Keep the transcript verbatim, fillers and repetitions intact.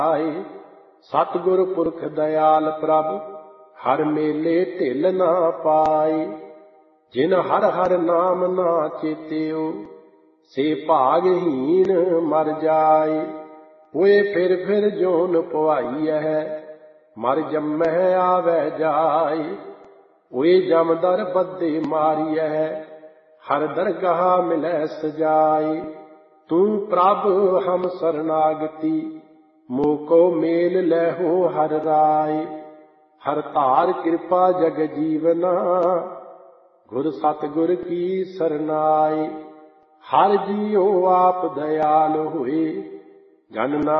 ਆਏ। ਸਤਿਗੁਰ ਪੁਰਖ ਦਇਆਲ ਪ੍ਰਭ ਹਰ ਮੇਲੇ ਢਿੱਲ ਨਾ ਪਾਏ। ਜਿਨ ਹਰ ਹਰ ਨਾਮ ਨਾ ਚੇਤਿਓ ਸੇ ਭਾਗਹੀਣ ਮਰ ਜਾਏ। ਹੋਏ ਫਿਰ ਫਿਰ ਜੋਨ ਪਵਾਈਐ ਮਰ ਜੰਮਹਿ ਆਵੈ ਜਾਏ। ਹੋਏ ਜਮਦਰ ਬੱਧੇ ਮਾਰੀਐ ਹਰ ਦਰਗਾਹ ਮਿਲੈ ਸਜਾਏ। ਤੂੰ ਪ੍ਰਭ ਹਮ ਸਰਨਾਗਤੀ ਮੋਕੋ ਮੇਲ ਲੈਹੋ ਹਰ ਰਾਏ। ਹਰ ਧਾਰ ਕਿਰਪਾ ਜਗ ਜੀਵਨਾ ਗੁਰ ਸਤਿਗੁਰ ਕੀ ਸਰਨਾਏ। ਹਰ ਜੀਉ ਆਪ ਦਇਆਲ ਹੋਏ ਜਨ